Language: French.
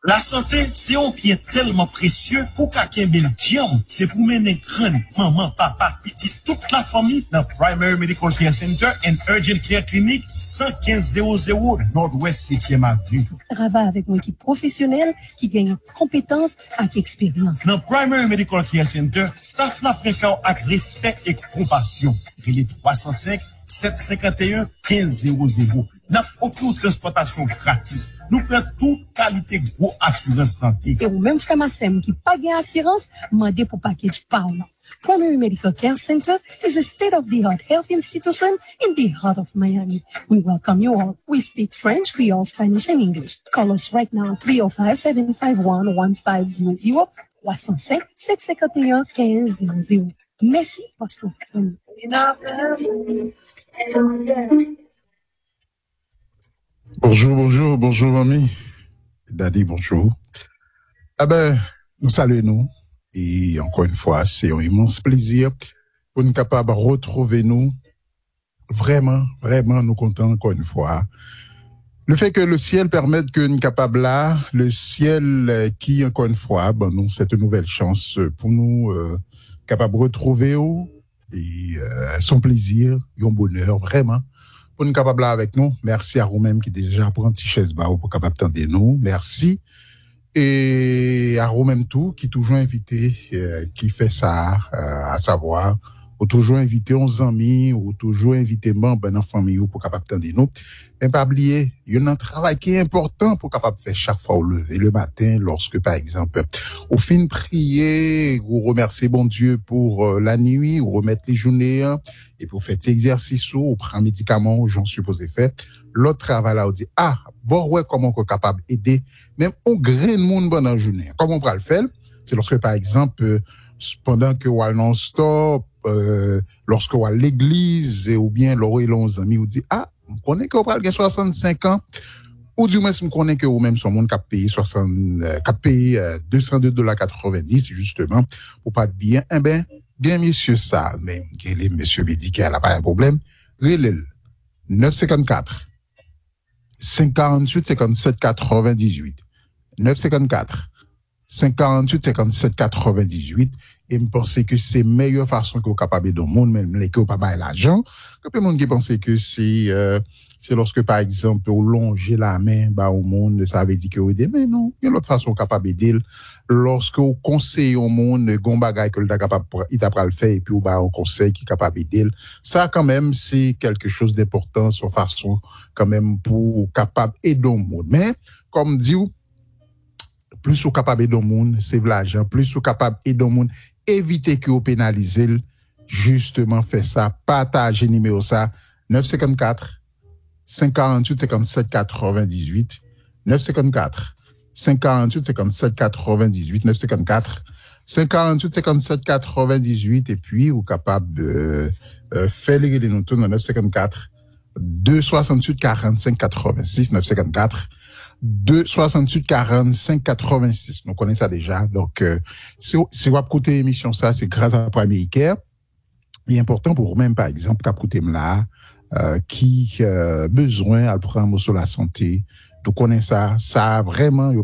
La santé, c'est un bien tellement précieux pour quelqu'un Belgium. C'est pour mener grand, maman, papa, petit, toute la famille dans Primary Medical Care Center and Urgent Care Clinic 11500 Nord-Ouest 7e Avenue. Travaille avec une équipe professionnelle qui gagne compétences et expérience. Dans Primary Medical Care Center, staff la fréquent avec respect et compassion. Relais 305 751 1500. N'a aucune transportation gratis. Nous prenons toute qualité gros assurance santé. Et ou même frère Massem qui pas gain assurance, mandé pour package power. Primary Medical Care Center is a state-of-the-art health institution in the heart of Miami. We welcome you all. We speak French, Creole, Spanish, and English. Call us right now, 305-751-1500, 305-751-1500. Merci parce que vous venez. Bonjour, mamie. Daddy, bonjour. Ah ben, nous saluons et encore une fois, c'est un immense plaisir pour nous capables de retrouver nous. Vraiment, nous comptons encore une fois. Le fait que le ciel permette que nous capables là, le ciel qui, encore une fois, ben, nous, c'est une nouvelle chance pour nous, capables de retrouver et son plaisir, un bonheur, vraiment. Pour nous capables là avec nous. Merci à vous-même qui déjà apprenti chaise bas pour capable tendre nous. Merci. Et à vous-même tout qui toujours invité, qui fait ça, à savoir, ou toujours invité 11 amis, ou toujours invité membres dans la famille pour capable tendre nous. Mais pas oublier, il y a un travail qui est important pour capable faire chaque fois au lever le matin, lorsque par exemple, au fin de prier, vous remerciez bon Dieu pour la nuit, ou remettre les journées, et pour faire exercice ou prendre médicaments, j'en supposé faire. L'autre travail là, on dit, bon, ouais, comment on est capable d'aider, même on graine monde pendant la journée. Comment on peut le faire? C'est lorsque, par exemple, pendant que on non-stop, lorsque on à l'église, ou bien l'oreille, l'on amis, on dit, on connaît qu'on parle de 65 ans, ou du moins, on connaît que ou même son monde qui a payé 202,90 $, justement, pour pas être bien, bien, monsieur ça, mais, les monsieur médicaux, là, pas un problème, relève, 954, 58, 57, 98, 954, 58, 57, 98, et me penser que c'est meilleure façon que vous capable dans le monde, même les que vous pas bailler l'argent, que le monde qui pense que c'est lorsque, par exemple, vous longez la main, au monde, ça veut dire que vous aidez, mais non, il y a l'autre façon capable d'aider. Lorsque vous conseillez au monde, gon bagay que vous êtes capable, il t'a pas le faire, et puis vous un conseil qui est capable d'aider. Ça, quand même, c'est quelque chose d'important, sur façon, quand même, pour capable aider au monde. Mais, comme dit, plus vous capable d'aider au monde, c'est l'argent, plus vous capable d'aider au monde, évitez que vous pénalisez, justement, fait ça, partagez numéro ça, 954, 58 57 98 954 58 57 98 954 58 57 98 et puis vous capable de faire les nous dans 954 268 45 86 954 268 45 86. Nous connaissons ça déjà. Donc si vous écoutez l'émission ça, c'est grâce à Primary Care. Il est important pour vous-même, par exemple, qu'écoutez là, qui besoin à prendre sur la santé. Tout connaît ça vraiment